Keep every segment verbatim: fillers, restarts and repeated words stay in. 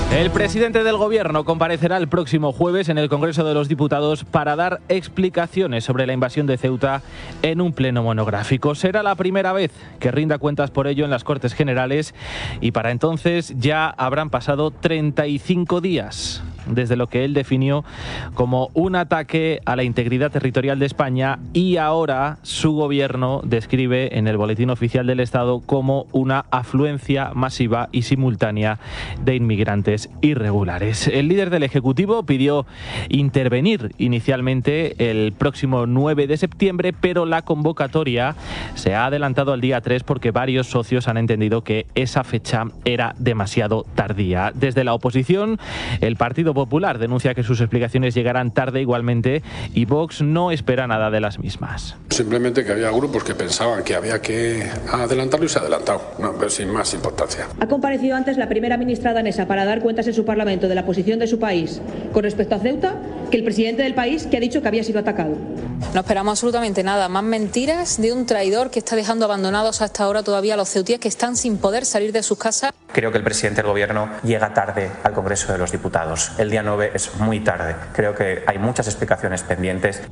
El presidente del Gobierno comparecerá el próximo jueves en el Congreso de los Diputados para dar explicaciones sobre la invasión de Ceuta en un pleno monográfico. Será la primera vez que rinda cuentas por ello en las Cortes Generales y para entonces ya habrán pasado treinta y cinco días desde lo que él definió como un ataque a la integridad territorial de España y ahora su gobierno describe en el Boletín Oficial del Estado como una afluencia masiva y simultánea de inmigrantes irregulares. El líder del Ejecutivo pidió intervenir inicialmente el próximo nueve de septiembre, pero la convocatoria se ha adelantado al día tres porque varios socios han entendido que esa fecha era demasiado tardía. Desde la oposición, el Partido Popular denuncia que sus explicaciones llegarán tarde igualmente y Vox no espera nada de las mismas. Simplemente que había grupos que pensaban que había que adelantarlo y se ha adelantado, no, pero sin más importancia. Ha comparecido antes la primera ministra danesa para dar cuentas en su Parlamento de la posición de su país con respecto a Ceuta que el presidente del país, que ha dicho que había sido atacado. No esperamos absolutamente nada, más mentiras de un traidor que está dejando abandonados hasta ahora todavía a los ceutíes que están sin poder salir de sus casas. Creo que el presidente del Gobierno llega tarde al Congreso de los Diputados. El día nueve es muy tarde. Creo que hay muchas explicaciones pendientes.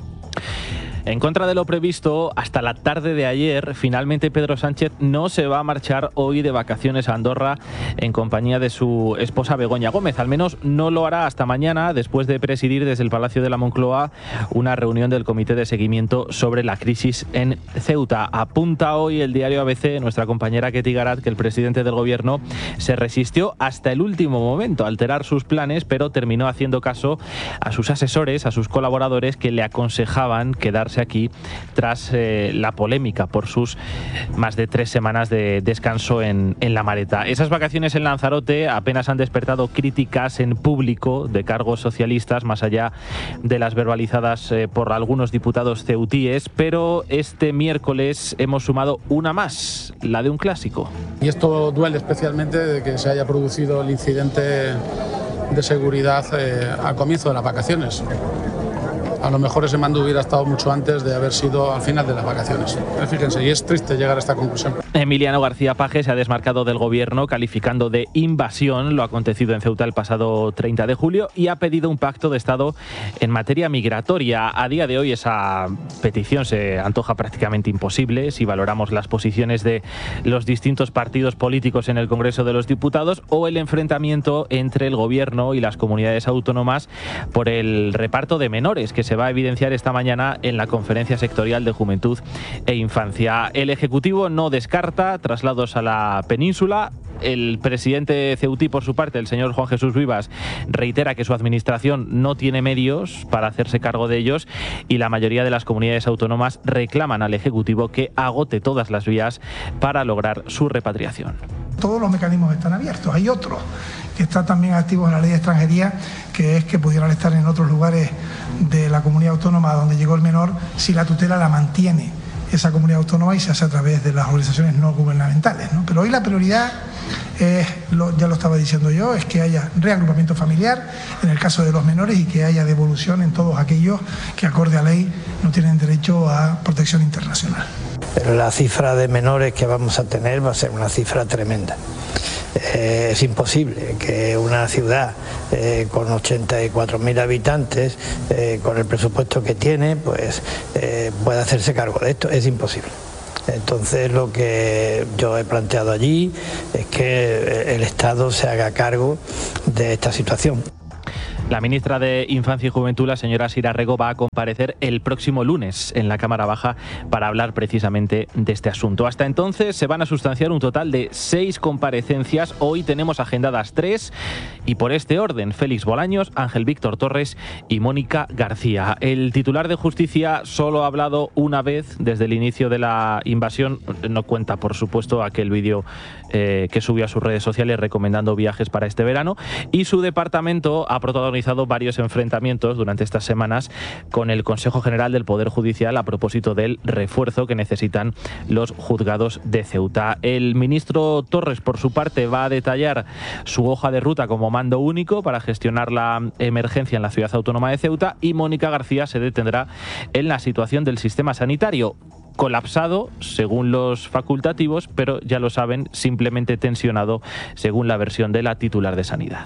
En contra de lo previsto, hasta la tarde de ayer, finalmente Pedro Sánchez no se va a marchar hoy de vacaciones a Andorra en compañía de su esposa Begoña Gómez. Al menos no lo hará hasta mañana, después de presidir desde el Palacio de la Moncloa una reunión del Comité de Seguimiento sobre la crisis en Ceuta. Apunta hoy el diario A B C, nuestra compañera Ketty Garat, que el presidente del Gobierno se resistió hasta el último momento a alterar sus planes, pero terminó haciendo caso a sus asesores, a sus colaboradores, que le aconsejaban quedarse aquí tras eh, la polémica por sus más de tres semanas de descanso en, en La Mareta. Esas vacaciones en Lanzarote apenas han despertado críticas en público de cargos socialistas, más allá de las verbalizadas eh, por algunos diputados ceutíes, pero este miércoles hemos sumado una más, la de un clásico. Y esto duele especialmente de que se haya producido el incidente de seguridad eh, al comienzo de las vacaciones. A lo mejor ese mando hubiera estado mucho antes de haber sido al final de las vacaciones. Fíjense, y es triste llegar a esta conclusión. Emiliano García Paje se ha desmarcado del Gobierno calificando de invasión lo acontecido en Ceuta el pasado treinta de julio y ha pedido un pacto de Estado en materia migratoria. A día de hoy esa petición se antoja prácticamente imposible si valoramos las posiciones de los distintos partidos políticos en el Congreso de los Diputados o el enfrentamiento entre el Gobierno y las comunidades autónomas por el reparto de menores que se va a evidenciar esta mañana en la Conferencia Sectorial de Juventud e Infancia. El Ejecutivo no descarta traslados a la península. El presidente ceutí, por su parte, el señor Juan Jesús Vivas, reitera que su administración no tiene medios para hacerse cargo de ellos y la mayoría de las comunidades autónomas reclaman al Ejecutivo que agote todas las vías para lograr su repatriación. Todos los mecanismos están abiertos. Hay otro que está también activo en la ley de extranjería, que es que pudieran estar en otros lugares de la comunidad autónoma donde llegó el menor si la tutela la mantiene esa comunidad autónoma y se hace a través de las organizaciones no gubernamentales, ¿no? Pero hoy la prioridad es, lo, ya lo estaba diciendo yo, es que haya reagrupamiento familiar en el caso de los menores y que haya devolución en todos aquellos que acorde a ley no tienen derecho a protección internacional. Pero la cifra de menores que vamos a tener va a ser una cifra tremenda. Eh, es imposible que una ciudad eh, con ochenta y cuatro mil habitantes, eh, con el presupuesto que tiene, pues eh, pueda hacerse cargo de esto. Es imposible. Entonces lo que yo he planteado allí es que el Estado se haga cargo de esta situación. La ministra de Infancia y Juventud, la señora Sira Rego, va a comparecer el próximo lunes en la Cámara Baja para hablar precisamente de este asunto. Hasta entonces se van a sustanciar un total de seis comparecencias. Hoy tenemos agendadas tres y por este orden, Félix Bolaños, Ángel Víctor Torres y Mónica García. El titular de Justicia solo ha hablado una vez desde el inicio de la invasión. No cuenta, por supuesto, aquel vídeo eh, que subió a sus redes sociales recomendando viajes para este verano, y su departamento ha protagonizado varios enfrentamientos durante estas semanas con el Consejo General del Poder Judicial a propósito del refuerzo que necesitan los juzgados de Ceuta. El ministro Torres, por su parte, va a detallar su hoja de ruta como mando único para gestionar la emergencia en la ciudad autónoma de Ceuta, y Mónica García se detendrá en la situación del sistema sanitario. colapsado según los facultativos, pero ya lo saben, simplemente tensionado según la versión de la titular de Sanidad.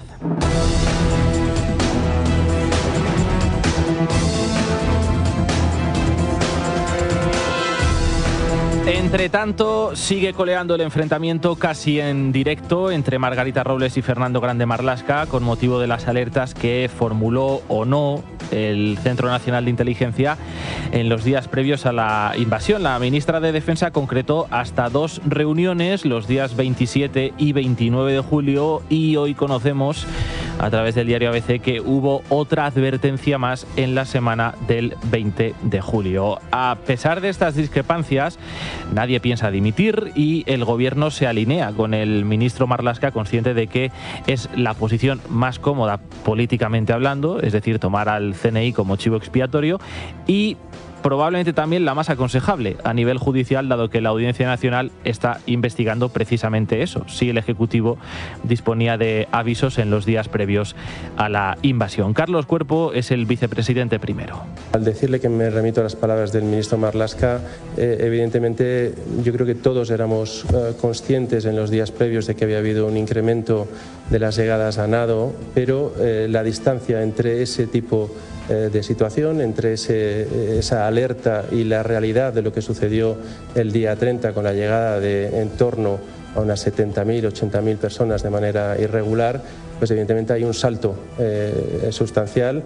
Entre tanto, sigue coleando el enfrentamiento casi en directo entre Margarita Robles y Fernando Grande Marlaska con motivo de las alertas que formuló o no el Centro Nacional de Inteligencia en los días previos a la invasión. La ministra de Defensa concretó hasta dos reuniones los días veintisiete y veintinueve de julio y hoy conocemos a través del diario A B C que hubo otra advertencia más en la semana del veinte de julio. A pesar de estas discrepancias, nadie piensa dimitir y el gobierno se alinea con el ministro Marlaska, consciente de que es la posición más cómoda políticamente hablando, es decir, tomar al C N I como chivo expiatorio, y probablemente también la más aconsejable a nivel judicial, dado que la Audiencia Nacional está investigando precisamente eso, si el Ejecutivo disponía de avisos en los días previos a la invasión. Carlos Cuerpo es el vicepresidente primero. Al decirle que me remito a las palabras del ministro Marlaska, eh, evidentemente yo creo que todos éramos eh, conscientes en los días previos de que había habido un incremento de las llegadas a nado, pero eh, la distancia entre ese tipo de situación, entre ese, esa alerta y la realidad de lo que sucedió el día treinta con la llegada de en torno a unas setenta mil, ochenta mil personas de manera irregular, pues evidentemente hay un salto eh, sustancial.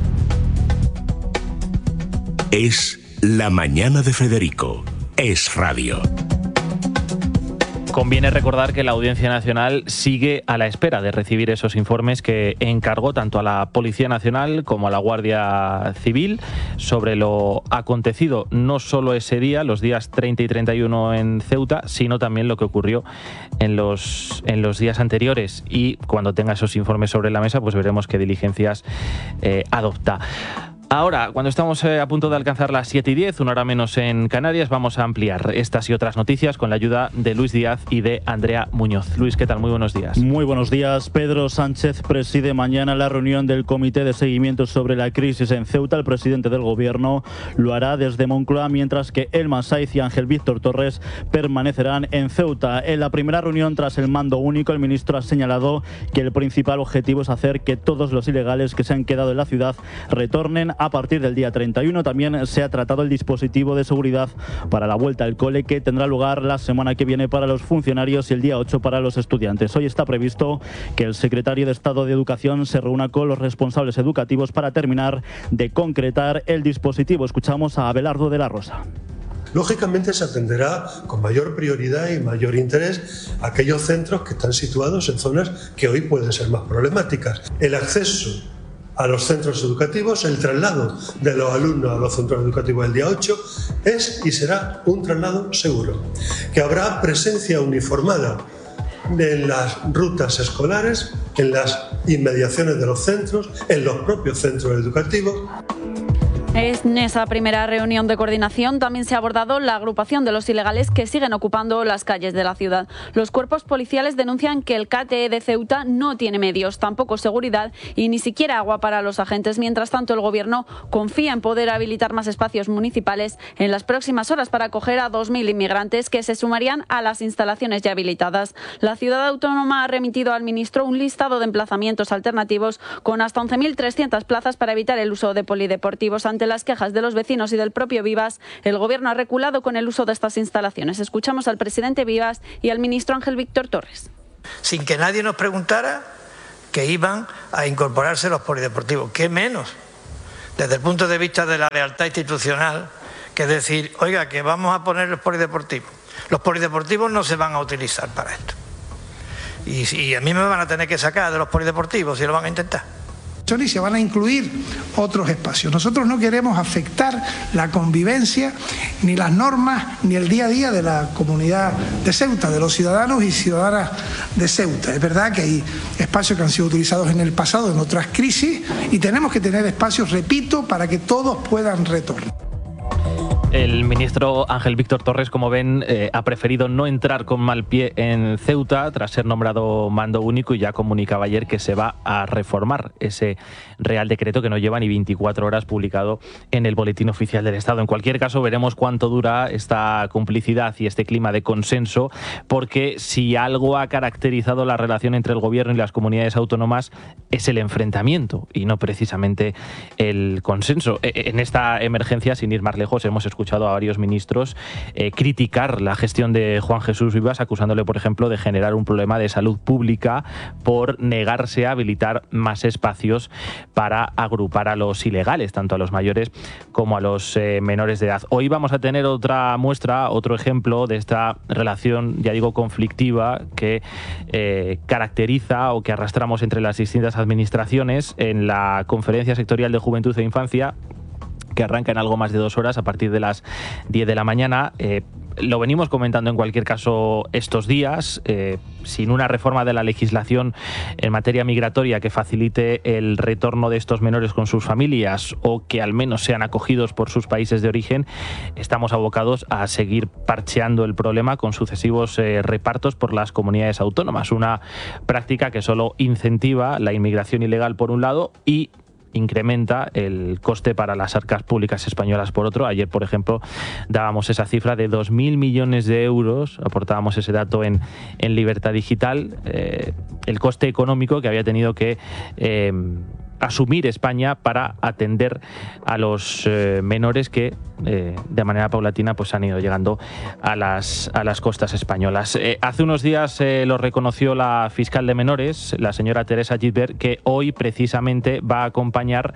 Es la mañana de Federico, Es Radio. Conviene recordar que la Audiencia Nacional sigue a la espera de recibir esos informes que encargó tanto a la Policía Nacional como a la Guardia Civil sobre lo acontecido no solo ese día, los días treinta y treinta y uno en Ceuta, sino también lo que ocurrió en los, en los días anteriores. Y cuando tenga esos informes sobre la mesa, pues veremos qué diligencias eh, adopta. Ahora, cuando estamos eh, a punto de alcanzar las siete y diez, una hora menos en Canarias, vamos a ampliar estas y otras noticias con la ayuda de Luis Díaz y de Andrea Muñoz. Luis, ¿qué tal? Muy buenos días. Muy buenos días. Pedro Sánchez preside mañana la reunión del Comité de Seguimiento sobre la crisis en Ceuta. El presidente del Gobierno lo hará desde Moncloa, mientras que Elma Saiz y Ángel Víctor Torres permanecerán en Ceuta. En la primera reunión tras el mando único, el ministro ha señalado que el principal objetivo es hacer que todos los ilegales que se han quedado en la ciudad retornen a partir del día treinta y uno. También se ha tratado el dispositivo de seguridad para la vuelta al cole, que tendrá lugar la semana que viene para los funcionarios y el día ocho para los estudiantes. Hoy está previsto que el secretario de Estado de Educación se reúna con los responsables educativos para terminar de concretar el dispositivo. Escuchamos a Abelardo de la Rosa. Lógicamente se atenderá con mayor prioridad y mayor interés a aquellos centros que están situados en zonas que hoy pueden ser más problemáticas. El acceso a los centros educativos, el traslado de los alumnos a los centros educativos el día ocho es y será un traslado seguro, que habrá presencia uniformada en las rutas escolares, en las inmediaciones de los centros, en los propios centros educativos. En esa primera reunión de coordinación también se ha abordado la agrupación de los ilegales que siguen ocupando las calles de la ciudad. Los cuerpos policiales denuncian que el K T E de Ceuta no tiene medios, tampoco seguridad y ni siquiera agua para los agentes. Mientras tanto, el Gobierno confía en poder habilitar más espacios municipales en las próximas horas para acoger a dos mil inmigrantes que se sumarían a las instalaciones ya habilitadas. La ciudad autónoma ha remitido al ministro un listado de emplazamientos alternativos con hasta once mil trescientas plazas para evitar el uso de polideportivos. Ante las quejas de los vecinos y del propio Vivas, el Gobierno ha reculado con el uso de estas instalaciones. Escuchamos al presidente Vivas y al ministro Ángel Víctor Torres. Sin que nadie nos preguntara que iban a incorporarse los polideportivos. ¿Qué menos? Desde el punto de vista de la lealtad institucional, que es decir, oiga, que vamos a poner los polideportivos. Los polideportivos no se van a utilizar para esto. Y, y a mí me van a tener que sacar de los polideportivos si lo van a intentar. Y se van a incluir otros espacios. Nosotros no queremos afectar la convivencia, ni las normas, ni el día a día de la comunidad de Ceuta, de los ciudadanos y ciudadanas de Ceuta. Es verdad que hay espacios que han sido utilizados en el pasado, en otras crisis, y tenemos que tener espacios, repito, para que todos puedan retornar. El ministro Ángel Víctor Torres, como ven, eh, ha preferido no entrar con mal pie en Ceuta tras ser nombrado mando único y ya comunicaba ayer que se va a reformar ese Real Decreto que no lleva ni veinticuatro horas publicado en el Boletín Oficial del Estado. En cualquier caso, veremos cuánto dura esta complicidad y este clima de consenso, porque si algo ha caracterizado la relación entre el Gobierno y las comunidades autónomas es el enfrentamiento y no precisamente el consenso. En esta emergencia, sin ir más lejos, hemos escuchado escuchado a varios ministros eh, criticar la gestión de Juan Jesús Vivas, acusándole, por ejemplo, de generar un problema de salud pública por negarse a habilitar más espacios para agrupar a los ilegales, tanto a los mayores como a los eh, menores de edad. Hoy vamos a tener otra muestra, otro ejemplo de esta relación, ya digo, conflictiva que eh, caracteriza o que arrastramos entre las distintas administraciones en la Conferencia Sectorial de Juventud e Infancia, que arranca en algo más de dos horas a partir de las diez de la mañana. Eh, lo venimos comentando en cualquier caso estos días. Eh, sin una reforma de la legislación en materia migratoria que facilite el retorno de estos menores con sus familias o que al menos sean acogidos por sus países de origen, estamos abocados a seguir parcheando el problema con sucesivos eh, repartos por las comunidades autónomas. Una práctica que solo incentiva la inmigración ilegal por un lado y incrementa el coste para las arcas públicas españolas por otro. Ayer, por ejemplo, dábamos esa cifra de dos mil millones de euros, aportábamos ese dato en, en Libertad Digital, eh, el coste económico que había tenido que eh, asumir España para atender a los eh, menores que eh, de manera paulatina pues han ido llegando a las, a las costas españolas. Eh, hace unos días eh, lo reconoció la fiscal de menores, la señora Teresa Gibert, que hoy precisamente va a acompañar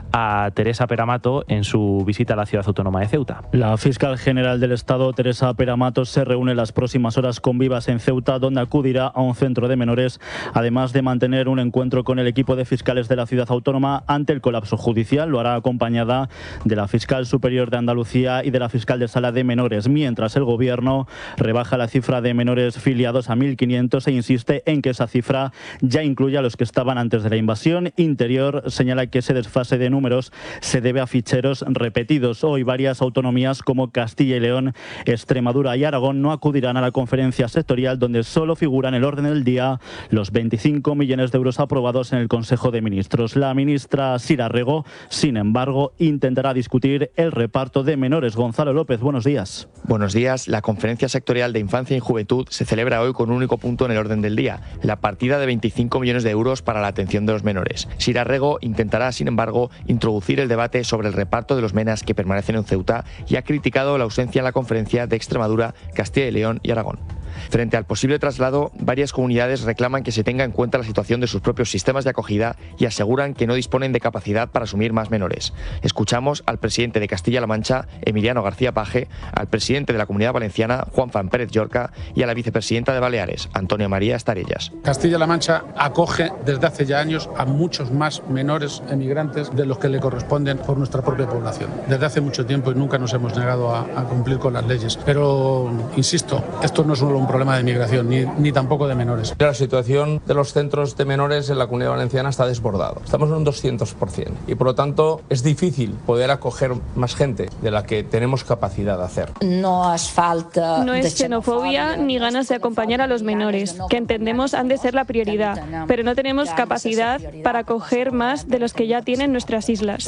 a Teresa Peramato en su visita a la ciudad autónoma de Ceuta. La fiscal general del Estado, Teresa Peramato, se reúne en las próximas horas con Vivas en Ceuta, donde acudirá a un centro de menores, además de mantener un encuentro con el equipo de fiscales de la ciudad autónoma ante el colapso judicial. Lo hará acompañada de la fiscal superior de Andalucía y de la fiscal de sala de menores, mientras el Gobierno rebaja la cifra de menores filiados a mil quinientos e insiste en que esa cifra ya incluye a los que estaban antes de la invasión. Interior señala que ese desfase de números se debe a ficheros repetidos. Hoy varias autonomías como Castilla y León, Extremadura y Aragón no acudirán a la conferencia sectorial, donde solo figura en el orden del día los veinticinco millones de euros aprobados en el Consejo de Ministros. La ministra Sira Rego, sin embargo, intentará discutir el reparto de menores. Gonzalo López, buenos días. Buenos días. La Conferencia Sectorial de Infancia y Juventud se celebra hoy con un único punto en el orden del día, la partida de veinticinco millones de euros para la atención de los menores. Sira Rego intentará, sin embargo, introducir el debate sobre el reparto de los menas que permanecen en Ceuta y ha criticado la ausencia en la conferencia de Extremadura, Castilla y León y Aragón. Frente al posible traslado, varias comunidades reclaman que se tenga en cuenta la situación de sus propios sistemas de acogida y aseguran que no disponen de capacidad para asumir más menores. Escuchamos al presidente de Castilla-La Mancha, Emiliano García Paje, al presidente de la Comunidad Valenciana, Juan Fran Pérez Llorca, y a la vicepresidenta de Baleares, Antonia María Estarellas. Castilla-La Mancha acoge desde hace ya años a muchos más menores emigrantes de los que le corresponden por nuestra propia población. Desde hace mucho tiempo y nunca nos hemos negado a, a cumplir con las leyes. Pero, insisto, esto no es solo un problema de migración, ni, ni tampoco de menores. La situación de los centros de menores en la Comunidad Valenciana está desbordada. Estamos en un doscientos por ciento y por lo tanto es difícil poder acoger más gente de la que tenemos capacidad de hacer. No es falta No es xenofobia ni ganas de acompañar a los menores, que entendemos han de ser la prioridad, pero no tenemos capacidad para acoger más de los que ya tienen nuestras islas.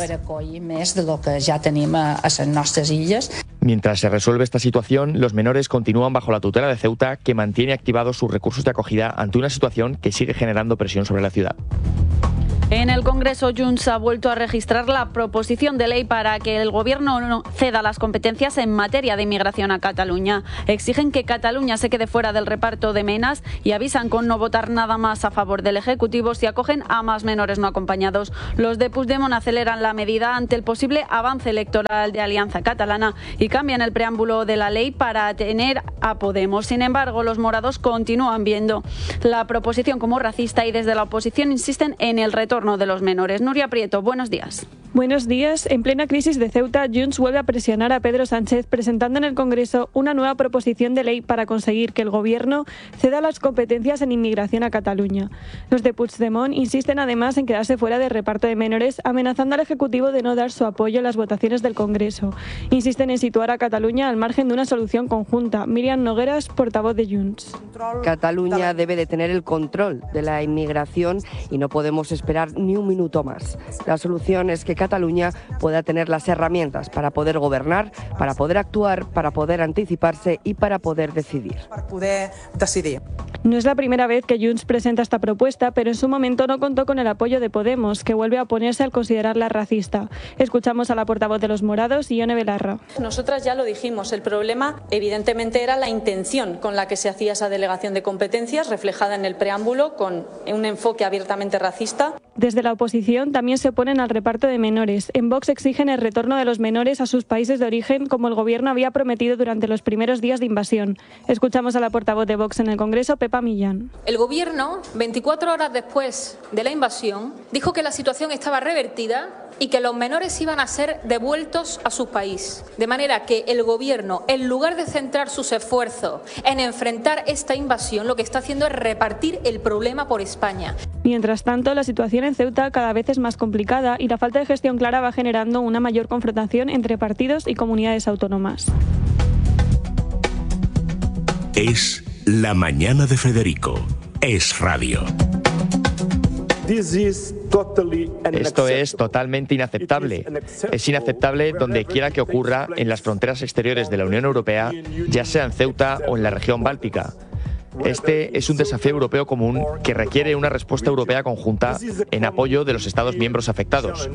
Mientras se resuelve esta situación, los menores continúan bajo la tutela de Ceuta, que mantiene activados sus recursos de acogida ante una situación que sigue generando presión sobre la ciudad. En el Congreso, Junts ha vuelto a registrar la proposición de ley para que el Gobierno no ceda las competencias en materia de inmigración a Cataluña. Exigen que Cataluña se quede fuera del reparto de menas y avisan con no votar nada más a favor del Ejecutivo si acogen a más menores no acompañados. Los de Puigdemont aceleran la medida ante el posible avance electoral de Alianza Catalana y cambian el preámbulo de la ley para tener a Podemos. Sin embargo, los morados continúan viendo la proposición como racista y desde la oposición insisten en el retorno de los menores. Nuria Prieto, buenos días. Buenos días. En plena crisis de Ceuta, Junts vuelve a presionar a Pedro Sánchez presentando en el Congreso una nueva proposición de ley para conseguir que el Gobierno ceda las competencias en inmigración a Cataluña. Los de Puigdemont insisten además en quedarse fuera del reparto de menores, amenazando al Ejecutivo de no dar su apoyo en las votaciones del Congreso. Insisten en situar a Cataluña al margen de una solución conjunta. Miriam Nogueras, portavoz de Junts. Cataluña debe de tener el control de la inmigración y no podemos esperar ni un minuto más. La solución es que Cataluña pueda tener las herramientas para poder gobernar, para poder actuar, para poder anticiparse y para poder decidir. No es la primera vez que Junts presenta esta propuesta, pero en su momento no contó con el apoyo de Podemos, que vuelve a oponerse al considerarla racista. Escuchamos a la portavoz de los Morados, Ione Belarra. Nosotras ya lo dijimos, el problema evidentemente era la intención con la que se hacía esa delegación de competencias, reflejada en el preámbulo, con un enfoque abiertamente racista. Desde la oposición también se oponen al reparto de menores. En Vox exigen el retorno de los menores a sus países de origen, como el Gobierno había prometido durante los primeros días de invasión. Escuchamos a la portavoz de Vox en el Congreso, Pepa Millán. El Gobierno, veinticuatro horas después de la invasión, dijo que la situación estaba revertida y que los menores iban a ser devueltos a su país. De manera que el Gobierno, en lugar de centrar sus esfuerzos en enfrentar esta invasión, lo que está haciendo es repartir el problema por España. Mientras tanto, la situación en Ceuta cada vez es más complicada y la falta de gestión clara va generando una mayor confrontación entre partidos y comunidades autónomas. Es la mañana de Federico. Es radio. Esto es totalmente inaceptable. Es inaceptable donde quiera que ocurra en las fronteras exteriores de la Unión Europea, ya sea en Ceuta o en la región báltica. Este es un desafío europeo común que requiere una respuesta europea conjunta en apoyo de los Estados miembros afectados.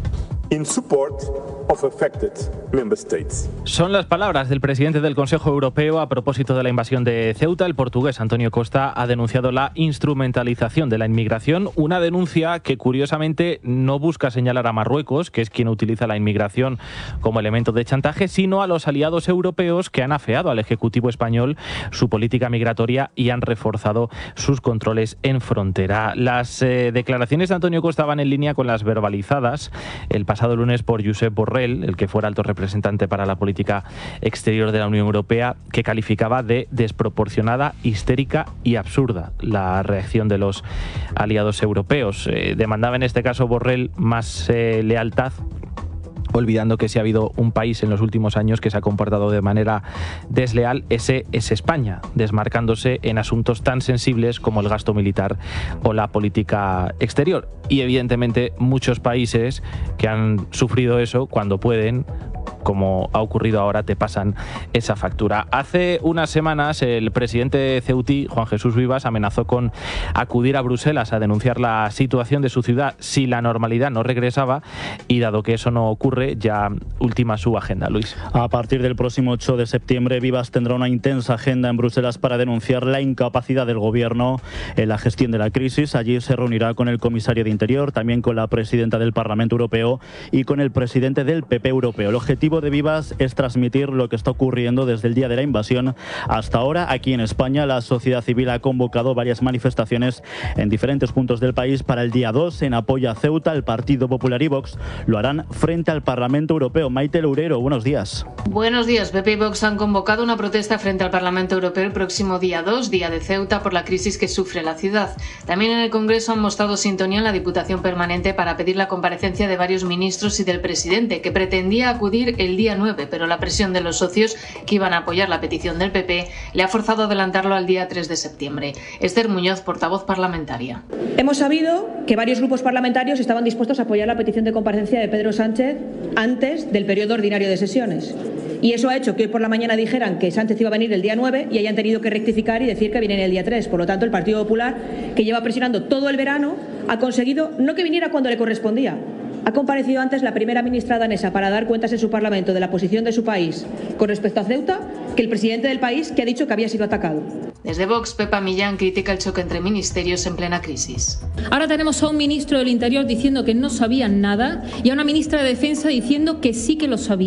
Son las palabras del presidente del Consejo Europeo a propósito de la invasión de Ceuta. El portugués António Costa ha denunciado la instrumentalización de la inmigración, una denuncia que curiosamente no busca señalar a Marruecos, que es quien utiliza la inmigración como elemento de chantaje, sino a los aliados europeos que han afeado al Ejecutivo español su política migratoria y han reforzado sus controles en frontera. Las eh, declaraciones de António Costa van en línea con las verbalizadas el pasado lunes por Josep Borrell, el que fuera alto representante para la política exterior de la Unión Europea, que calificaba de desproporcionada, histérica y absurda la reacción de los aliados europeos. Eh, demandaba en este caso Borrell más eh, lealtad, olvidando que si ha habido un país en los últimos años que se ha comportado de manera desleal, ese es España, desmarcándose en asuntos tan sensibles como el gasto militar o la política exterior. Y evidentemente muchos países que han sufrido eso, cuando pueden, como ha ocurrido ahora, te pasan esa factura. Hace unas semanas el presidente ceutí, Juan Jesús Vivas, amenazó con acudir a Bruselas a denunciar la situación de su ciudad si la normalidad no regresaba, y dado que eso no ocurre, ya ultima su agenda. Luis. A partir del próximo ocho de septiembre, Vivas tendrá una intensa agenda en Bruselas para denunciar la incapacidad del Gobierno en la gestión de la crisis. Allí se reunirá con el comisario de Interior, también con la presidenta del Parlamento Europeo y con el presidente del P P europeo. El objetivo de Vivas es transmitir lo que está ocurriendo desde el día de la invasión hasta ahora. Aquí en España, la sociedad civil ha convocado varias manifestaciones en diferentes puntos del país para el día dos en apoyo a Ceuta. El Partido Popular y Vox lo harán frente al Parlamento Europeo. Maite Loureiro, buenos días. Buenos días. P P y Vox han convocado una protesta frente al Parlamento Europeo el próximo día dos, día de Ceuta, por la crisis que sufre la ciudad. También en el Congreso han mostrado sintonía en la Diputación Permanente para pedir la comparecencia de varios ministros y del presidente, que pretendía acudir el día nueve, pero la presión de los socios que iban a apoyar la petición del P P le ha forzado a adelantarlo al día tres de septiembre. Esther Muñoz, portavoz parlamentaria. Hemos sabido que varios grupos parlamentarios estaban dispuestos a apoyar la petición de comparecencia de Pedro Sánchez antes del periodo ordinario de sesiones. Y eso ha hecho que hoy por la mañana dijeran que Sánchez iba a venir el día nueve y hayan tenido que rectificar y decir que viene el día tres. Por lo tanto, el Partido Popular, que lleva presionando todo el verano, ha conseguido no que viniera cuando le correspondía. Ha comparecido antes la primera ministra danesa para dar cuentas en su Parlamento de la posición de su país con respecto a Ceuta que el presidente del país, que ha dicho que había sido atacado. Desde Vox, Pepa Millán critica el choque entre ministerios en plena crisis. Ahora tenemos a un ministro del Interior diciendo que no sabían nada y a una ministra de Defensa diciendo que sí que lo sabía.